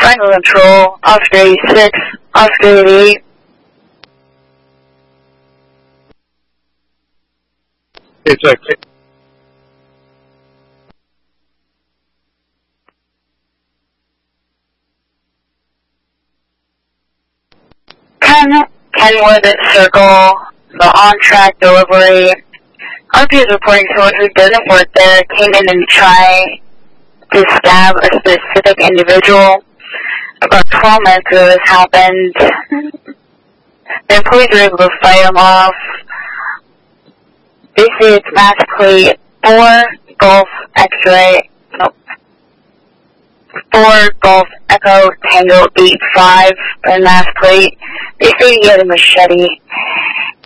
Triangle Control, Oscar 86, Oscar 88. It's okay. Kenwood Circle, the on-track delivery. RP is reporting someone who doesn't work there came in and tried to stab a specific individual. About 12 minutes ago this happened. The employees were able to fight him off. They say it's mass plate 4 Golf X-ray, nope, 4 Golf Echo Tango 85 for mass plate. They say he had a machete.